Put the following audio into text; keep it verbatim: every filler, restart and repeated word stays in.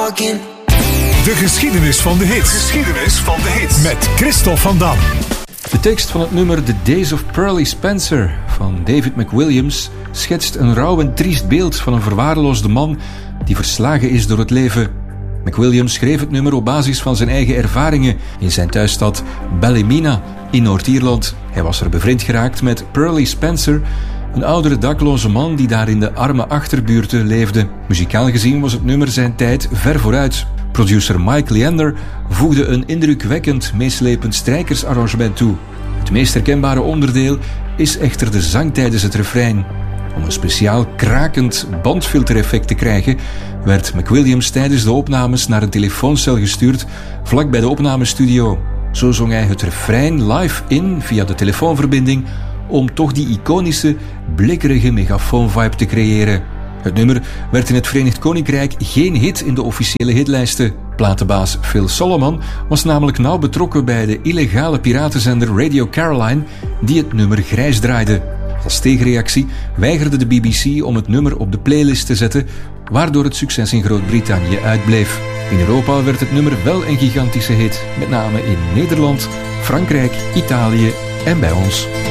talking. De geschiedenis van de hits. Geschiedenis van de hits. Met Christophe van Dam. De tekst van het nummer The Days of Pearly Spencer van David McWilliams schetst een rauw en triest beeld van een verwaarloosde man die verslagen is door het leven. McWilliams schreef het nummer op basis van zijn eigen ervaringen in zijn thuisstad Ballymena in Noord-Ierland. Hij was er bevriend geraakt met Pearly Spencer, een oudere dakloze man die daar in de arme achterbuurten leefde. Muzikaal gezien was het nummer zijn tijd ver vooruit. Producer Mike Leander voegde een indrukwekkend meeslepend strijkersarrangement toe. Het meest herkenbare onderdeel is echter de zang tijdens het refrein. Om een speciaal krakend bandfiltereffect te krijgen, werd McWilliams tijdens de opnames naar een telefooncel gestuurd vlak bij de opnamestudio. Zo zong hij het refrein live in via de telefoonverbinding om toch die iconische, blikkerige megafoon-vibe te creëren. Het nummer werd in het Verenigd Koninkrijk geen hit in de officiële hitlijsten. Platenbaas Phil Solomon was namelijk nauw betrokken bij de illegale piratenzender Radio Caroline die het nummer grijs draaide. Als tegenreactie weigerde de B B C om het nummer op de playlist te zetten, waardoor het succes in Groot-Brittannië uitbleef. In Europa werd het nummer wel een gigantische hit, met name in Nederland, Frankrijk, Italië en bij ons.